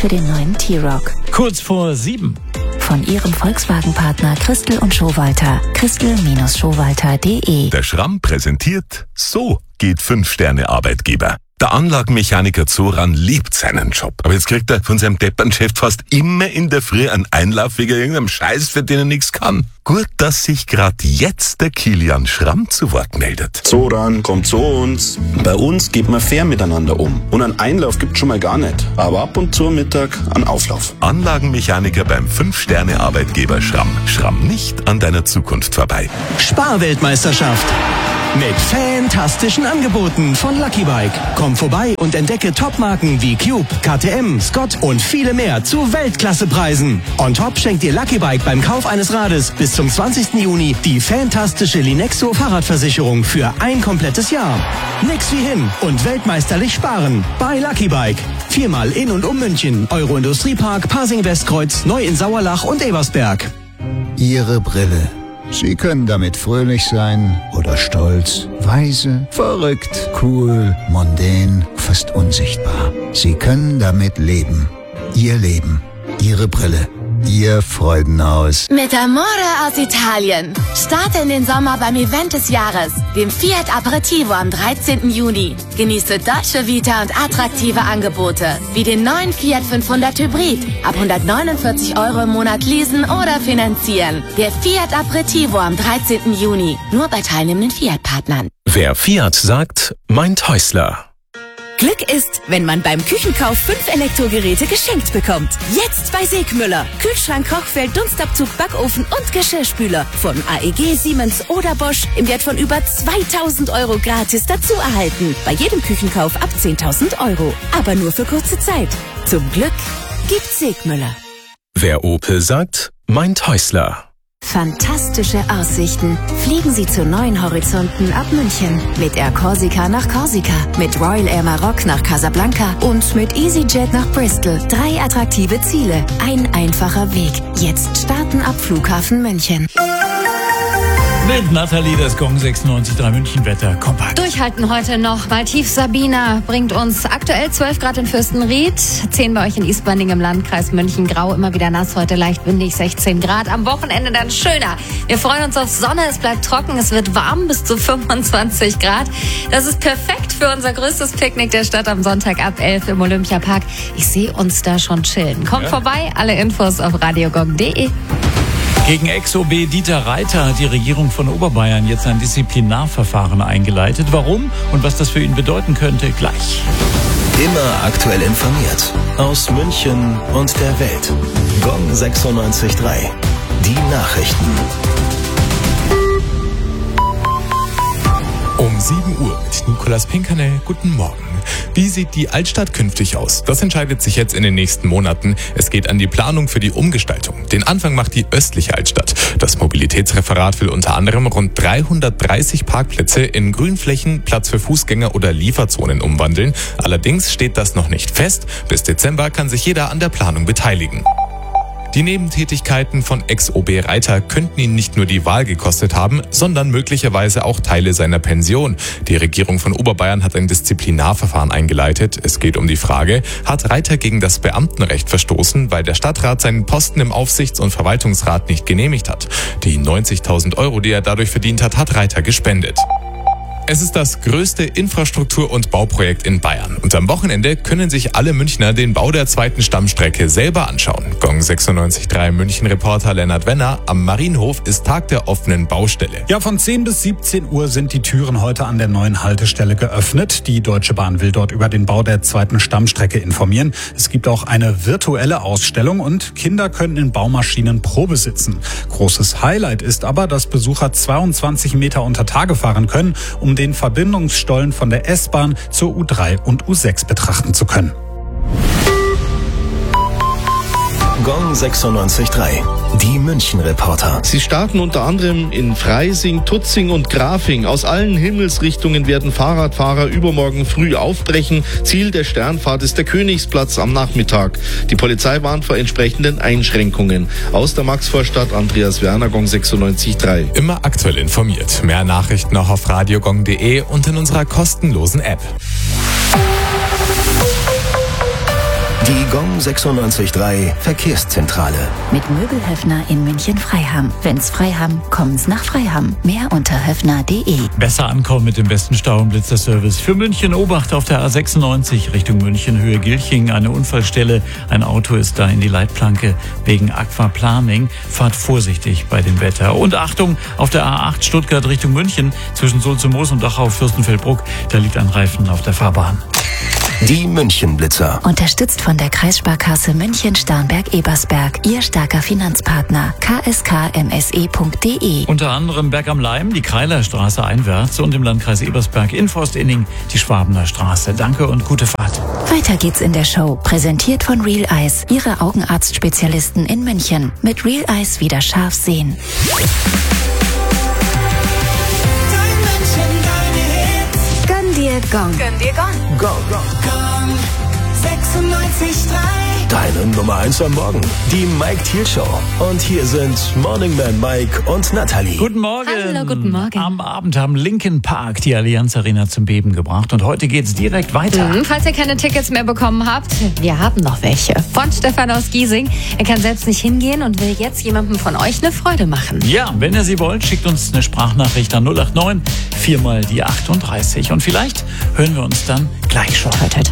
für den neuen T-Roc. Kurz vor 7. Von Ihrem Volkswagen-Partner Christel und Schowalter. Christel-Schowalter.de. Der Schramm präsentiert, so geht 5-Sterne-Arbeitgeber. Der Anlagenmechaniker Zoran liebt seinen Job. Aber jetzt kriegt er von seinem Deppernchef fast immer in der Früh einen Einlauf wegen irgendeinem Scheiß, für den er nichts kann. Gut, dass sich gerade jetzt der Kilian Schramm zu Wort meldet. Zoran, kommt zu uns. Bei uns geht man fair miteinander um. Und einen Einlauf gibt's schon mal gar nicht. Aber ab und zu am Mittag einen Auflauf. Anlagenmechaniker beim 5-Sterne-Arbeitgeber Schramm. Schramm nicht an deiner Zukunft vorbei. Sparweltmeisterschaft. Mit fantastischen Angeboten von Lucky Bike. Komm vorbei und entdecke Topmarken wie Cube, KTM, Scott und viele mehr zu Weltklassepreisen. On top schenkt dir Lucky Bike beim Kauf eines Rades bis zum 20. Juni die fantastische Linexo Fahrradversicherung für ein komplettes Jahr. Nix wie hin und weltmeisterlich sparen bei Lucky Bike. 4-mal in und um München, Euro-Industriepark, Pasing-Westkreuz, Neu in Sauerlach und Ebersberg. Ihre Brille. Sie können damit fröhlich sein oder stolz, weise, verrückt, cool, mondän, fast unsichtbar. Sie können damit leben. Ihr Leben. Ihre Brille. Ihr Freudenhaus. Mit Amore aus Italien. Starte in den Sommer beim Event des Jahres, dem Fiat Aperitivo am 13. Juni. Genieße Dolce Vita und attraktive Angebote, wie den neuen Fiat 500 Hybrid. Ab 149 € im Monat leasen oder finanzieren. Der Fiat Aperitivo am 13. Juni. Nur bei teilnehmenden Fiat-Partnern. Wer Fiat sagt, meint Häusler. Glück ist, wenn man beim Küchenkauf 5 Elektrogeräte geschenkt bekommt. Jetzt bei Segmüller. Kühlschrank, Kochfeld, Dunstabzug, Backofen und Geschirrspüler. Von AEG, Siemens oder Bosch im Wert von über 2.000 € gratis dazu erhalten. Bei jedem Küchenkauf ab 10.000 €. Aber nur für kurze Zeit. Zum Glück gibt's Segmüller. Wer Opel sagt, meint Häusler. Fantastische Aussichten. Fliegen Sie zu neuen Horizonten ab München. Mit Air Corsica nach Korsika, mit Royal Air Maroc nach Casablanca und mit EasyJet nach Bristol. 3 attraktive Ziele, ein einfacher Weg. Jetzt starten ab Flughafen München. Mit Nathalie, das Gong 96.3 München Wetter kompakt. Durchhalten heute noch, weil Tief Sabina bringt uns aktuell 12 Grad in Fürstenried, 10 bei euch in Ismaning im Landkreis München, grau, immer wieder nass, heute leicht windig, 16 Grad. Am Wochenende dann schöner. Wir freuen uns auf Sonne, es bleibt trocken, es wird warm bis zu 25 Grad. Das ist perfekt für unser größtes Picknick der Stadt am Sonntag ab 11 im Olympiapark. Ich sehe uns da schon chillen. Kommt vorbei, alle Infos auf radiogong.de. Gegen Ex-OB Dieter Reiter hat die Regierung von Oberbayern jetzt ein Disziplinarverfahren eingeleitet. Warum und was das für ihn bedeuten könnte, gleich. Immer aktuell informiert. Aus München und der Welt. Gong 96.3. Die Nachrichten. Um 7 Uhr mit Nicolas Pinkernell. Guten Morgen. Wie sieht die Altstadt künftig aus? Das entscheidet sich jetzt in den nächsten Monaten. Es geht an die Planung für die Umgestaltung. Den Anfang macht die östliche Altstadt. Das Mobilitätsreferat will unter anderem rund 330 Parkplätze in Grünflächen, Platz für Fußgänger oder Lieferzonen umwandeln. Allerdings steht das noch nicht fest. Bis Dezember kann sich jeder an der Planung beteiligen. Die Nebentätigkeiten von Ex-OB Reiter könnten ihn nicht nur die Wahl gekostet haben, sondern möglicherweise auch Teile seiner Pension. Die Regierung von Oberbayern hat ein Disziplinarverfahren eingeleitet. Es geht um die Frage, hat Reiter gegen das Beamtenrecht verstoßen, weil der Stadtrat seinen Posten im Aufsichts- und Verwaltungsrat nicht genehmigt hat. Die 90.000 €, die er dadurch verdient hat, hat Reiter gespendet. Es ist das größte Infrastruktur- und Bauprojekt in Bayern. Und am Wochenende können sich alle Münchner den Bau der zweiten Stammstrecke selber anschauen. Gong 96.3 München-Reporter Lennart Wenner. Am Marienhof ist Tag der offenen Baustelle. Ja, von 10 bis 17 Uhr sind die Türen heute an der neuen Haltestelle geöffnet. Die Deutsche Bahn will dort über den Bau der zweiten Stammstrecke informieren. Es gibt auch eine virtuelle Ausstellung und Kinder können in Baumaschinen Probe sitzen. Großes Highlight ist aber, dass Besucher 22 Meter unter Tage fahren können, um den Verbindungsstollen von der S-Bahn zur U3 und U6 betrachten zu können. Gong 96.3. Die München-Reporter. Sie starten unter anderem in Freising, Tutzing und Grafing. Aus allen Himmelsrichtungen werden Fahrradfahrer übermorgen früh aufbrechen. Ziel der Sternfahrt ist der Königsplatz am Nachmittag. Die Polizei warnt vor entsprechenden Einschränkungen. Aus der Maxvorstadt Andreas Werner, Gong 96.3. Immer aktuell informiert. Mehr Nachrichten auch auf radiogong.de und in unserer kostenlosen App. Die Gong 96.3 Verkehrszentrale. Mit Möbelhöfner in München-Freiham. Wenn's Freiham, kommen's nach Freiham. Mehr unter höfner.de. Besser ankommen mit dem besten Stau- und Blitzerservice. Für München Obacht auf der A96 Richtung München Höhe Gilching. Eine Unfallstelle. Ein Auto ist da in die Leitplanke wegen Aquaplaning. Fahrt vorsichtig bei dem Wetter. Und Achtung, auf der A8 Stuttgart Richtung München zwischen Sulzmoos und Dachau-Fürstenfeldbruck. Da liegt ein Reifen auf der Fahrbahn. Die München-Blitzer. Unterstützt von der Kreissparkasse München-Starnberg-Ebersberg. Ihr starker Finanzpartner. kskmse.de. Unter anderem Berg am Leim, die Kreilerstraße einwärts und im Landkreis Ebersberg in Forst-Inning die Schwabener Straße. Danke und gute Fahrt. Weiter geht's in der Show. Präsentiert von Real Eyes. Ihre Augenarztspezialisten in München. Mit Real Eyes wieder scharf sehen. Gönn dir Gong. Gönn dir Gong. Gong. Gong 96.3. Deine Nummer 1 am Morgen. Die Mike Thiel Show. Und hier sind Morning Man Mike und Natalie. Guten Morgen. Hallo, guten Morgen. Am Abend haben Linkin Park die Allianz Arena zum Beben gebracht. Und heute geht's direkt weiter. Falls ihr keine Tickets mehr bekommen habt, wir haben noch welche. Von Stefan aus Giesing. Er kann selbst nicht hingehen und will jetzt jemandem von euch eine Freude machen. Ja, wenn ihr sie wollt, schickt uns eine Sprachnachricht an 089 4 mal die 38. Und vielleicht hören wir uns dann gleich schon. Toi, toi, toi.